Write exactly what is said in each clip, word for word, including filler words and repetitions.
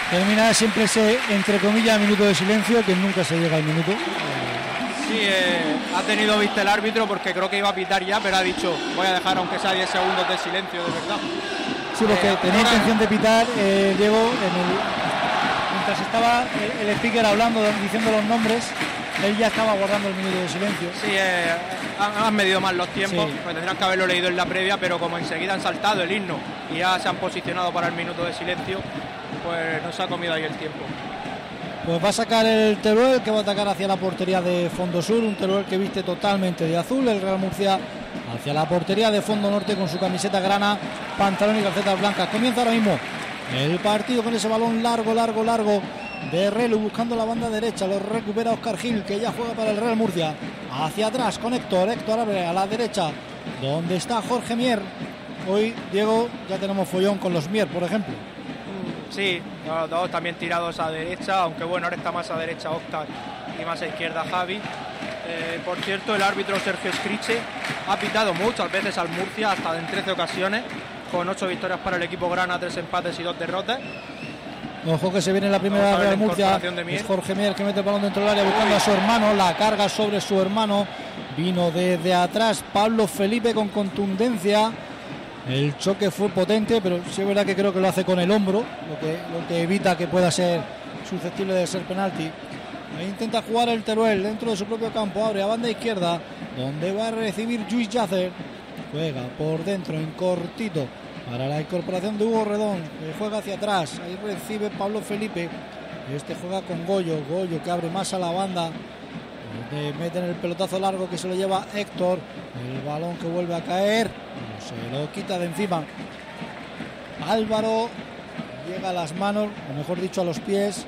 Termina siempre ese, entre comillas, minuto de silencio, que nunca se llega al minuto. Sí, eh, ha tenido vista el árbitro porque creo que iba a pitar ya, pero ha dicho, voy a dejar aunque sea diez segundos de silencio, de verdad. Sí, porque eh, tenía ahora... intención de pitar, eh, Diego, en el, mientras estaba el, el speaker hablando, diciendo los nombres, él ya estaba guardando el minuto de silencio. Sí, eh, han, han medido mal los tiempos, sí. Pues tendrán que haberlo leído en la previa, pero como enseguida han saltado el himno y ya se han posicionado para el minuto de silencio, pues no se ha comido ahí el tiempo. Pues va a sacar el Teruel, que va a atacar hacia la portería de Fondo Sur, un Teruel que viste totalmente de azul, el Real Murcia hacia la portería de Fondo Norte con su camiseta grana, pantalón y calcetas blancas. Comienza ahora mismo el partido con ese balón largo, largo, largo de Relu buscando la banda derecha, lo recupera Óscar Gil, que ya juega para el Real Murcia, hacia atrás con Héctor, Héctor abre a la derecha, donde está Jorge Mier. Hoy, Diego, ya tenemos follón con los Mier, por ejemplo. Sí, los dos también tirados a derecha, aunque bueno, ahora está más a derecha Óscar y más a izquierda Javi. Eh, por cierto, el árbitro Sergio Scriche ha pitado muchas veces al Murcia, hasta en trece ocasiones, con ocho victorias para el equipo grana, tres empates y dos derrotas. Ojo que se viene la primera Real Murcia, es Jorge Mier que mete el balón dentro del área buscando a su hermano, la carga sobre su hermano, vino desde atrás Pablo Felipe con contundencia. El choque fue potente, pero sí es verdad que creo que lo hace con el hombro, lo que, lo que evita que pueda ser susceptible de ser penalti. Ahí intenta jugar el Teruel dentro de su propio campo, abre a banda izquierda, donde va a recibir Lluís Llàcer. Juega por dentro en cortito para la incorporación de Hugo Redón, que juega hacia atrás. Ahí recibe Pablo Felipe. Este juega con Goyo, Goyo que abre más a la banda. Meten el pelotazo largo que se lo lleva Héctor, el balón que vuelve a caer, se lo quita de encima Álvaro, llega a las manos, o mejor dicho a los pies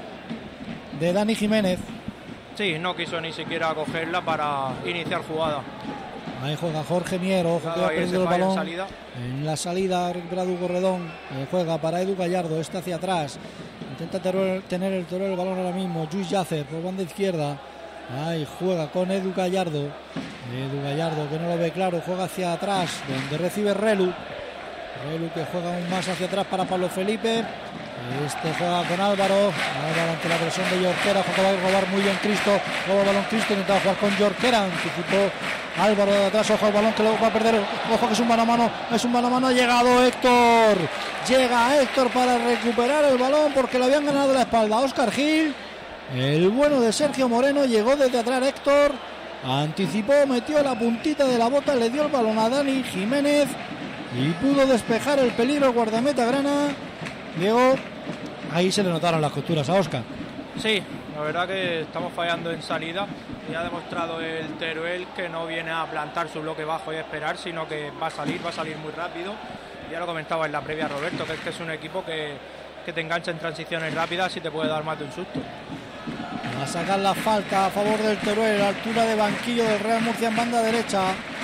de Dani Jiménez. Sí, no quiso ni siquiera cogerla para iniciar jugada. Ahí juega Jorge Mier, ojo que va perdiendo el balón en, en la salida, ha recuperado Hugo Redón, eh, juega para Edu Gallardo, está hacia atrás, intenta tener, tener el Teruel el balón ahora mismo, Lluís Llàcer por banda izquierda. Ahí juega con Edu Gallardo, Edu Gallardo que no lo ve claro, juega hacia atrás donde recibe Relu, Relu que juega aún más hacia atrás para Pablo Felipe. Este juega con Álvaro, Álvaro ante la presión de Jorquera, que va a robar muy bien Cristo, roba el balón Cristo, intentaba jugar con Jorquera, anticipó Álvaro de atrás, ojo al balón que lo va a perder, ojo que es un mano a mano, es un mano a mano, ha llegado Héctor, llega Héctor para recuperar el balón porque le habían ganado la espalda a Óscar Gil. El bueno de Sergio Moreno, llegó desde atrás Héctor, anticipó, metió la puntita de la bota, le dio el balón a Dani Jiménez y pudo despejar el peligro el guardameta grana. Diego, ahí se le notaron las costuras a Óscar. Sí, la verdad que estamos fallando en salida y ha demostrado el Teruel que no viene a plantar su bloque bajo y a esperar, sino que va a salir, va a salir muy rápido. Ya lo comentaba en la previa Roberto, que es que es un equipo que, que te engancha en transiciones rápidas y te puede dar más de un susto. A sacar la falta a favor del Teruel, a la altura de banquillo del Real Murcia en banda derecha.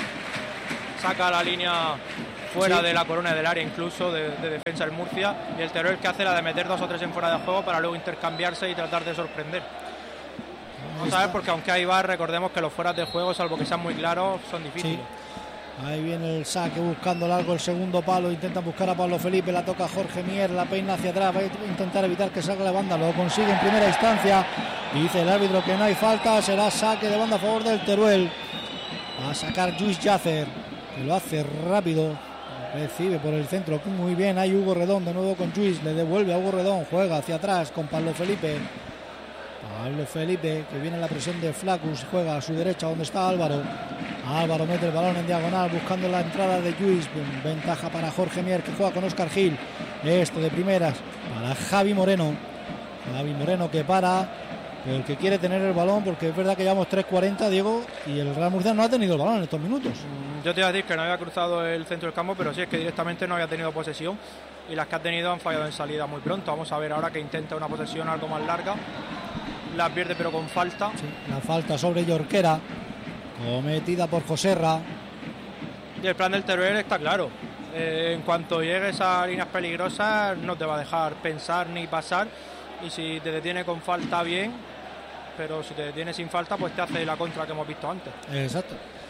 Saca la línea fuera sí. de la corona del área incluso de, de defensa el Murcia, y el Teruel que hace la de meter dos o tres en fuera de juego para luego intercambiarse y tratar de sorprender. Vamos a ver, porque aunque hay V A R, recordemos que los fueras de juego, salvo que sean muy claros, son difíciles. Sí. Ahí viene el saque buscando largo el segundo palo, intenta buscar a Pablo Felipe, la toca Jorge Mier, la peina hacia atrás, va a intentar evitar que salga la banda, lo consigue en primera instancia, dice el árbitro que no hay falta, será saque de banda a favor del Teruel. Va a sacar Lluís Llàcer, que lo hace rápido, recibe por el centro, muy bien, hay Hugo Redón de nuevo con Lluís, le devuelve a Hugo Redón, juega hacia atrás con Pablo Felipe. Pablo Felipe que viene en la presión de Flacus, juega a su derecha donde está Álvaro. Álvaro mete el balón en diagonal buscando la entrada de Lluís, ventaja para Jorge Mier que juega con Óscar Gil, esto de primeras para Javi Moreno, Javi Moreno que para, el que quiere tener el balón porque es verdad que llevamos tres cuarenta, Diego, y el Real Murcia no ha tenido el balón en estos minutos. Yo te iba a decir que no había cruzado el centro del campo, pero sí es que directamente no había tenido posesión y las que ha tenido han fallado en salida muy pronto. Vamos a ver ahora que intenta una posesión algo más larga, la pierde pero con falta. Sí, la falta sobre Jorquera cometida por Joserra. Y el plan del Teruel está claro, eh, en cuanto llegues a líneas peligrosas no te va a dejar pensar ni pasar, y si te detiene con falta bien, pero si te detiene sin falta pues te hace la contra que hemos visto antes. Exacto.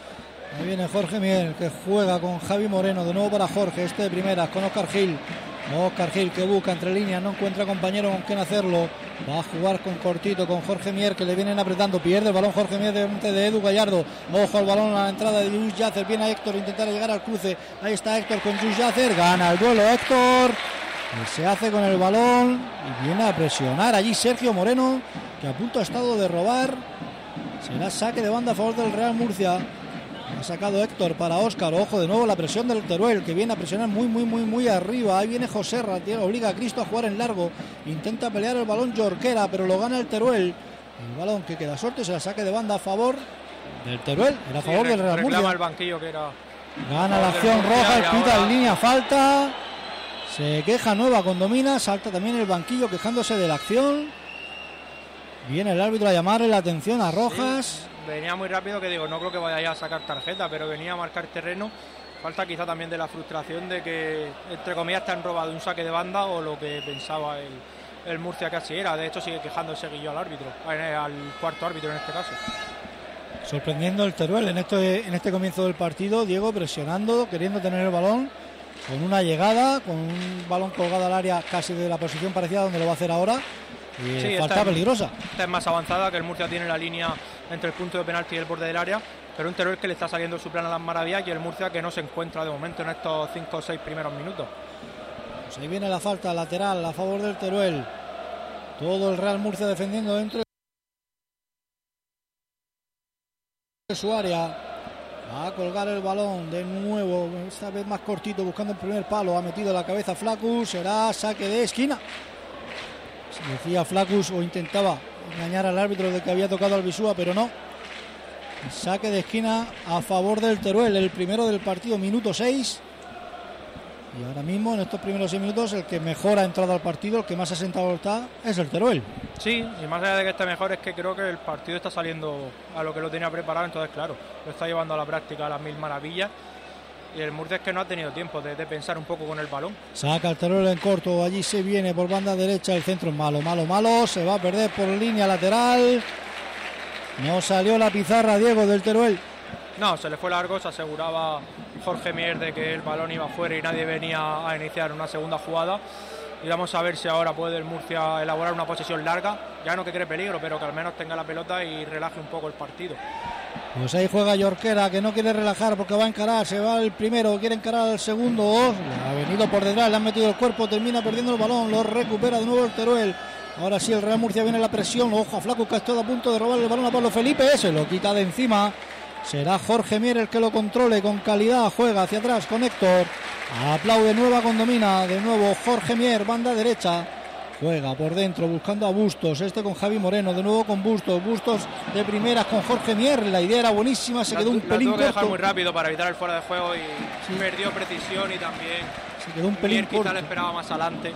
Ahí viene Jorge Mier, que juega con Javi Moreno. De nuevo para Jorge, este de primeras con Óscar Gil. Óscar Gil que busca entre líneas, no encuentra compañero con quien hacerlo. Va a jugar con cortito, con Jorge Mier, que le vienen apretando. Pierde el balón Jorge Mier delante de Edu Gallardo. Ojo al balón a la entrada de Lluís Llàcer. Viene a Héctor, intentar llegar al cruce. Ahí está Héctor con Lluís Llàcer. Gana el duelo Héctor. Se hace con el balón y viene a presionar allí Sergio Moreno, que a punto ha estado de robar. Será saque de banda a favor del Real Murcia. Ha sacado Héctor para Óscar. Ojo de nuevo la presión del Teruel, que viene a presionar muy muy muy muy arriba. Ahí viene José Ratier, obliga a Cristo a jugar en largo. Intenta pelear el balón Jorquera, pero lo gana el Teruel. El balón que queda suelto, será saque de banda a favor del Teruel. Era a favor sí, del Real Murcia. El banquillo que era gana la acción roja, y pita en línea falta. Se queja Nueva Condomina, salta también el banquillo quejándose de la acción. Viene el árbitro a llamarle la atención a Rojas. Sí, venía muy rápido, que digo, no creo que vaya a sacar tarjeta, pero venía a marcar terreno. Falta quizá también de la frustración de que, entre comillas, te han robado un saque de banda, o lo que pensaba el, el Murcia que así era. De hecho, sigue quejándose Guillo al árbitro, al cuarto árbitro en este caso. Sorprendiendo el Teruel en este, en este comienzo del partido. Diego presionando, queriendo tener el balón, con una llegada, con un balón colgado al área casi de la posición parecida donde lo va a hacer ahora. Y sí, falta peligrosa. Esta es más avanzada, que el Murcia tiene la línea entre el punto de penalti y el borde del área, pero un Teruel que le está saliendo su plan a las maravillas, y el Murcia que no se encuentra de momento en estos cinco o seis primeros minutos. Pues ahí viene la falta lateral a favor del Teruel. Todo el Real Murcia defendiendo dentro de su área. Va a colgar el balón de nuevo, esta vez más cortito, buscando el primer palo. Ha metido la cabeza Flacus, será saque de esquina. Decía Flacus, o intentaba engañar al árbitro de que había tocado al Bisúa, pero no. Saque de esquina a favor del Teruel, el primero del partido, minuto seis. Y ahora mismo, en estos primeros seis minutos, el que mejor ha entrado al partido, el que más asentado está, es el Teruel. Sí, y más allá de que esté mejor, es que creo que el partido está saliendo a lo que lo tenía preparado. Entonces, claro, lo está llevando a la práctica a las mil maravillas. Y el Murcia es que no ha tenido tiempo de, de pensar un poco con el balón. Saca el Teruel en corto, allí se viene por banda derecha, el centro es malo, malo, malo. Se va a perder por línea lateral. No salió la pizarra, Diego, del Teruel. No, se le fue largo, se aseguraba Jorge Mier de que el balón iba fuera y nadie venía a iniciar una segunda jugada. Y vamos a ver si ahora puede el Murcia elaborar una posesión larga, ya no que cree peligro, pero que al menos tenga la pelota y relaje un poco el partido. Pues ahí juega Jorquera, que no quiere relajar porque va a encarar, se va el primero, quiere encarar al segundo, ha venido por detrás, le han metido el cuerpo, termina perdiendo el balón, lo recupera de nuevo el Teruel. Ahora sí el Real Murcia, viene la presión, ojo a Flacus, que está a punto de robar el balón a Pablo Felipe, se lo quita de encima. Será Jorge Mier el que lo controle con calidad, juega hacia atrás con Héctor, aplaude Nueva Condomina, de nuevo Jorge Mier, banda derecha, juega por dentro buscando a Bustos, este con Javi Moreno, de nuevo con Bustos, Bustos de primeras con Jorge Mier, la idea era buenísima, se la, quedó un pelín corto. La tuvo que dejar muy rápido para evitar el fuera de juego y sí. Perdió precisión y también se quedó un pelín Mier corto. Quizá le esperaba más adelante.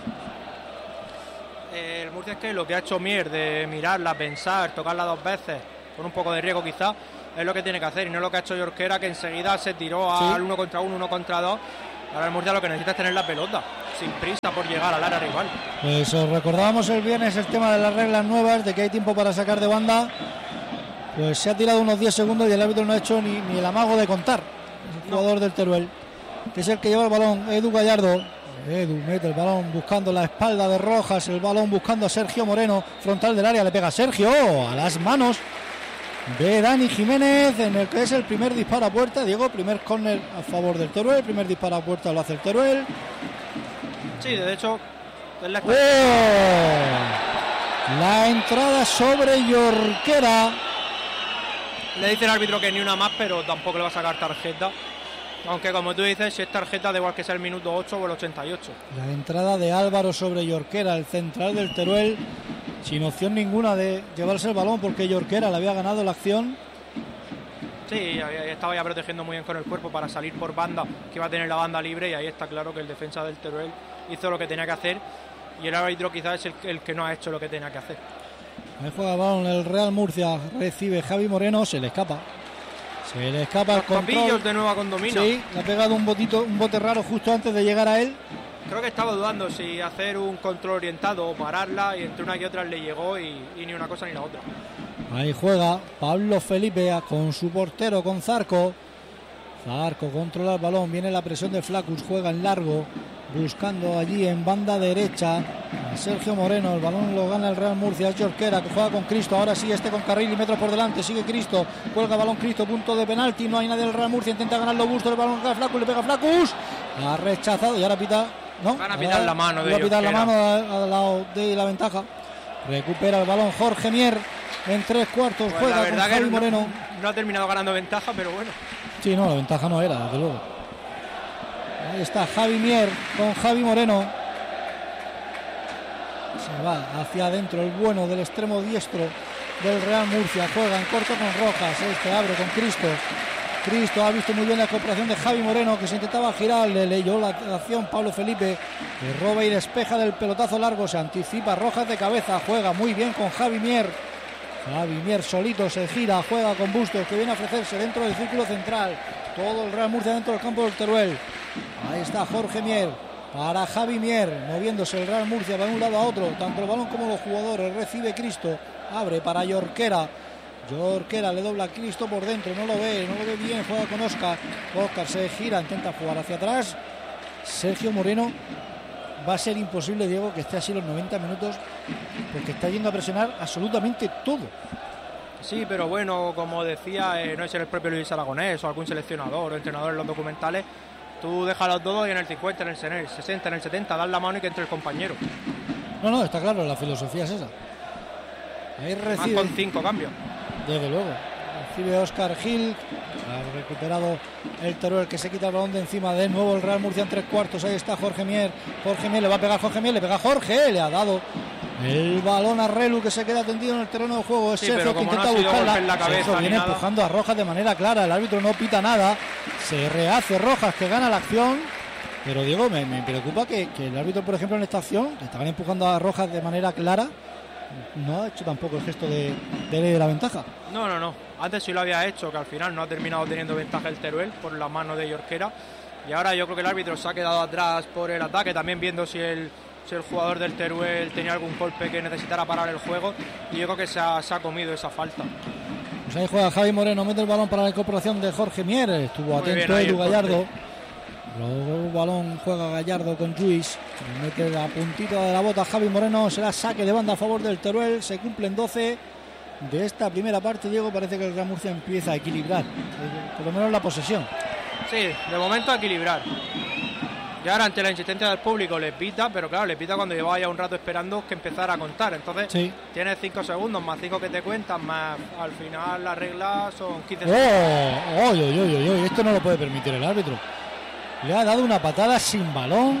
Eh, el Murcia es que lo que ha hecho Mier de mirarla, pensar, tocarla dos veces, con un poco de riesgo quizá, es lo que tiene que hacer y no lo que ha hecho Jorquera, que enseguida se tiró al sí. uno contra uno, uno contra dos. Ahora el Murcia lo que necesita es tener la pelota, sin prisa por llegar al área rival. Pues os recordábamos el viernes el tema de las reglas nuevas, de que hay tiempo para sacar de banda. Pues se ha tirado unos diez segundos y el árbitro no ha hecho ni, ni el amago de contar. El jugador no. del Teruel, que es el que lleva el balón, Edu Gallardo. Edu mete el balón buscando la espalda de Rojas, el balón buscando a Sergio Moreno, frontal del área, le pega Sergio a las manos de Dani Jiménez, en el que es el primer disparo a puerta. Diego, primer córner a favor del Teruel, primer disparo a puerta lo hace el Teruel. Sí, de hecho es la... ¡Oh! La entrada sobre Jorquera. Le dice el árbitro que ni una más, pero tampoco le va a sacar tarjeta. Aunque como tú dices, si es tarjeta da igual que sea el minuto ocho o el ochenta y ocho. La entrada de Álvaro sobre Jorquera, el central del Teruel, sin opción ninguna de llevarse el balón porque Jorquera le había ganado la acción. Sí, estaba ya protegiendo muy bien con el cuerpo para salir por banda, que iba a tener la banda libre, y ahí está claro que el defensa del Teruel hizo lo que tenía que hacer y el árbitro quizás es el, el que no ha hecho lo que tenía que hacer. Ahí juega el balón el Real Murcia, recibe Javi Moreno, se le escapa. Se le escapa el control. De Nueva Condomina. Sí, le ha pegado un botito, un bote raro justo antes de llegar a él. Creo que estaba dudando si hacer un control orientado o pararla, y entre una y otra le llegó y, y ni una cosa ni la otra. Ahí juega Pablo Felipe con su portero, con Zarco. Zarco controla el balón, viene la presión de Flacus, juega en largo, buscando allí en banda derecha a Sergio Moreno. El balón lo gana el Real Murcia, es Jorquera que juega con Cristo, ahora sí este con carril y metros por delante, sigue Cristo, cuelga balón Cristo, punto de penalti, no hay nadie del Real Murcia, intenta ganarlo Busto, el balón a Flacus, le pega Flacus, ha rechazado y ahora pita, no, van a pitar la mano de va a pitar la mano al lado de la ventaja. Recupera el balón Jorge Mier en tres cuartos, pues juega con Javi no, Moreno. No ha terminado ganando ventaja, pero bueno. Sí, no, la ventaja no era, desde luego. Ahí está Javi Mier con Javi Moreno. Se va hacia adentro el bueno del extremo diestro del Real Murcia. Juega en corto con Rojas. Este abre con Cristo. Cristo ha visto muy bien la cooperación de Javi Moreno, que se intentaba girar, le leyó la acción Pablo Felipe, que roba y despeja del pelotazo largo, se anticipa Rojas de cabeza, juega muy bien con Javi Mier. Javi Mier solito se gira, juega con Bustos, que viene a ofrecerse dentro del círculo central. Todo el Real Murcia dentro del campo del Teruel. Ahí está Jorge Mier para Javi Mier, moviéndose el Real Murcia de un lado a otro, tanto el balón como los jugadores. Recibe Cristo, abre para Jorquera. Jorquera le dobla a Cristo por dentro, no lo ve, no lo ve bien, juega con Óscar. Óscar se gira, intenta jugar hacia atrás. Sergio Moreno, va a ser imposible, Diego, que esté así los noventa minutos, porque está yendo a presionar absolutamente todo. Sí, pero bueno, como decía, eh, no es el propio Luis Aragonés o algún seleccionador o entrenador en los documentales, tú déjalos todos y en el cincuenta, en el sesenta, en el setenta, das la mano y que entre el compañero. No, no, está claro, la filosofía es esa. Ahí recibe. Más con cinco cambios. Desde luego. Recibe Óscar Gil. Ha recuperado el Teruel, que se quita el balón de encima. De nuevo el Real Murcia en tres cuartos. Ahí está Jorge Mier. Jorge Mier le va a pegar Jorge Mier. Le pega Jorge. Le ha dado el balón a Relu, que se queda tendido en el terreno de juego. Es sí, Sergio que intenta no buscarla. En la cabeza, Sergio viene nada. empujando a Rojas de manera clara. El árbitro no pita nada. Se rehace Rojas, que gana la acción. Pero Diego, me, me preocupa que, que el árbitro, por ejemplo, en esta acción, que estaban empujando a Rojas de manera clara, no ha hecho tampoco el gesto de, de la ventaja. No, no, no. Antes sí lo había hecho, que al final no ha terminado teniendo ventaja el Teruel por la mano de Jorquera. Y ahora yo creo que el árbitro se ha quedado atrás por el ataque, también viendo si el, si el jugador del Teruel tenía algún golpe que necesitara parar el juego. Y yo creo que se ha, se ha comido esa falta. Pues ahí juega Javi Moreno, mete el balón para la incorporación de Jorge Mier. Estuvo Muy atento Edu Gallardo. Corte. Luego el balón juega Gallardo con Lluís, mete la puntita de la bota Javi Moreno, será saque de banda a favor del Teruel. Se cumplen doce de esta primera parte. Diego, parece que el Real Murcia empieza a equilibrar, por lo menos la posesión. Sí, de momento a equilibrar. Y ahora ante la insistencia del público le pita, pero claro, le pita cuando llevaba ya un rato esperando que empezara a contar. Entonces sí. Tienes cinco segundos más cinco que te cuentan, más al final las reglas son quince segundos. Oh, oy, oy, oy, oy, esto no lo puede permitir el árbitro. Le ha dado una patada sin balón.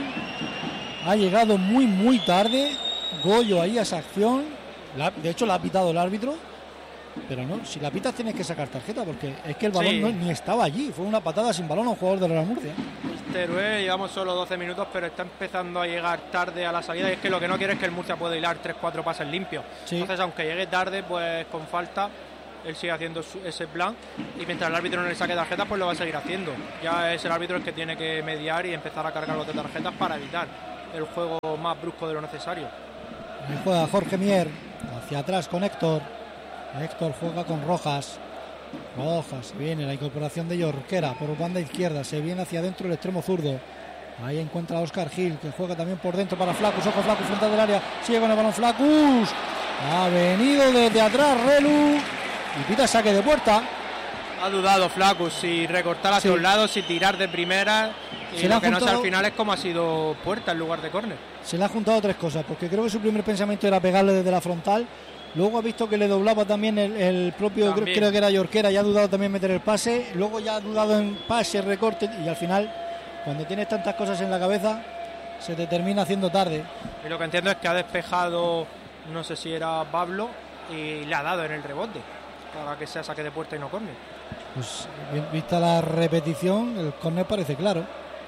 Ha llegado muy, muy tarde Goyo ahí a esa acción. La, de hecho, la ha pitado el árbitro. Pero no, si la pitas tienes que sacar tarjeta, porque es que el balón sí. no, ni estaba allí. Fue una patada sin balón a un jugador de Real Murcia. El Teruel, llevamos solo doce minutos, pero está empezando a llegar tarde a la salida. Y es que lo que no quiere es que el Murcia pueda hilar tres cuatro pases limpios. Sí. Entonces, aunque llegue tarde, pues con falta, él sigue haciendo su, ese plan, y mientras el árbitro no le saque tarjetas, pues lo va a seguir haciendo. Ya es el árbitro el que tiene que mediar y empezar a cargarlos de tarjetas para evitar el juego más brusco de lo necesario. Ahí juega Jorge Mier hacia atrás con Héctor. Héctor juega con Rojas. Rojas, viene la incorporación de Jorquera por banda izquierda, se viene hacia adentro el extremo zurdo. Ahí encuentra a Óscar Gil, que juega también por dentro para Flacus. Ojo Flacus frente del área, sigue con el balón Flacus. Ha venido desde atrás Relu y pita saque de puerta. Ha dudado Flacus si recortar hacia sí. un lado, si tirar de primera. Y se lo que juntado, no sé al final es como ha sido puerta en lugar de córner. Se le ha juntado tres cosas, porque creo que su primer pensamiento era pegarle desde la frontal. Luego ha visto que le doblaba también el, el propio, también. creo que era Jorquera, y ha dudado también meter el pase. Luego ya ha dudado en pase, recorte, y al final, cuando tienes tantas cosas en la cabeza, se te termina haciendo tarde. Y lo que entiendo es que ha despejado, no sé si era Pablo, y le ha dado en el rebote, para que sea saque de puerta y no córner. Pues vista la repetición, el córner parece claro.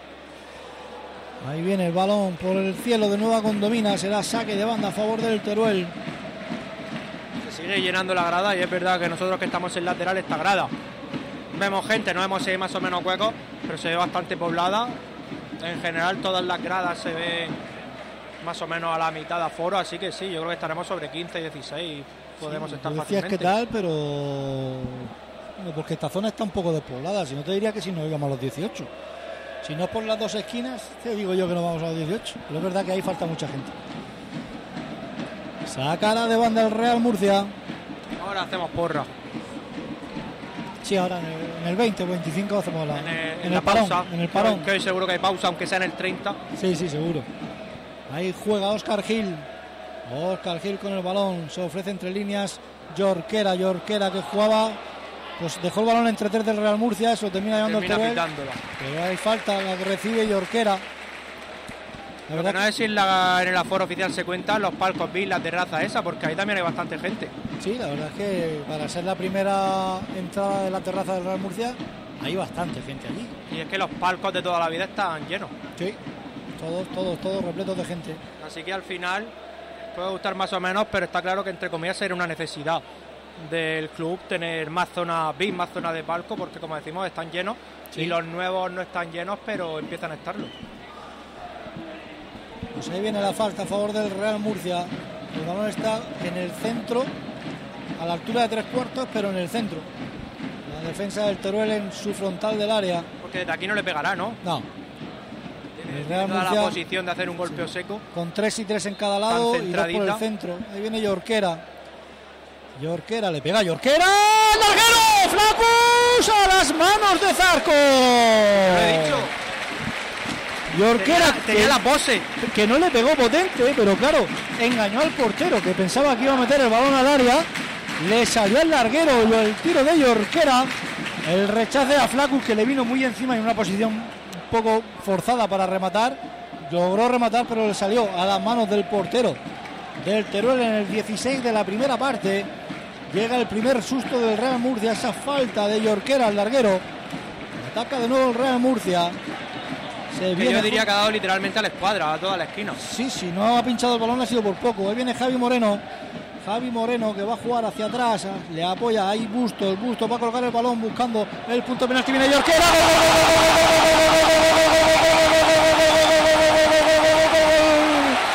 Ahí viene el balón por el cielo de Nueva Condomina, será saque de banda a favor del Teruel. Se sigue llenando la grada y es verdad que nosotros que estamos en lateral esta grada vemos gente, no vemos si hay más o menos huecos, pero se ve bastante poblada. En general todas las gradas se ven más o menos a la mitad de aforo, así que sí, yo creo que estaremos sobre quince, dieciséis, podemos sí, estar decías fácilmente. ¿Qué tal? Pero Porque esta zona está un poco despoblada, si no te diría que si no íbamos a los dieciocho. Si no es por las dos esquinas, te digo yo que no vamos a los dieciocho. Pero es verdad que ahí falta mucha gente. Sacará de banda el Real Murcia. Ahora hacemos porra. Sí, ahora en el, en el veinte o veinticinco hacemos la, en el, en en la el parón, pausa. En el parón. Que hoy seguro que hay pausa, aunque sea en el treinta. Sí, sí, seguro. Ahí juega Óscar Gil. Óscar Gil con el balón. Se ofrece entre líneas. Jorquera, Jorquera que jugaba. Pues dejó el balón entre tres del Real Murcia. Eso termina llevando el Teruel. Pero hay falta, la que recibe Jorquera. La verdad que no sé si en, la, en el aforo oficial se cuentan los palcos V I P, la terraza esa, porque ahí también hay bastante gente. Sí, la verdad es que para ser la primera entrada de la terraza del Real Murcia hay bastante gente allí. Y es que los palcos de toda la vida están llenos. Sí, todos, todos, todos repletos de gente. Así que al final puede gustar más o menos, pero está claro que entre comillas será una necesidad del club tener más zonas V I P, más zonas de palco, porque como decimos están llenos. Sí. Y los nuevos no están llenos, pero empiezan a estarlo. Pues ahí viene la falta a favor del Real Murcia. El balón está en el centro, a la altura de tres cuartos, pero en el centro. La defensa del Teruel en su frontal del área. Porque desde aquí no le pegará, ¿no? No. Tiene el Real Murcia, la posición de hacer un golpeo sí. seco. Con tres y tres en cada lado y dos por el centro. Ahí viene Jorquera. Jorquera le pega a Jorquera. ¡Larguero! ¡Flacus! ¡A las manos de Zarco! Lo he dicho. Jorquera tenía, tenía que, la pose que no le pegó potente, pero claro, engañó al portero que pensaba que iba a meter el balón al área. Le salió el larguero el tiro de Jorquera. El rechace a Flacus, que le vino muy encima en una posición un poco forzada para rematar. Logró rematar, pero le salió a las manos del portero del Teruel en el dieciséis de la primera parte. Llega el primer susto del Real Murcia, esa falta de Jorquera al larguero. Ataca de nuevo el Real Murcia. Se viene, yo diría que ha dado literalmente a la escuadra, a toda la esquina. Sí, sí, no ha pinchado el balón, ha sido por poco. Ahí viene Javi Moreno. Javi Moreno que va a jugar hacia atrás. Le apoya ahí Bustos. Bustos va a colocar el balón buscando el punto penalti. Viene Jorquera. ¡Gol, gol, gol, gol, gol, gol, gol, gol, gol!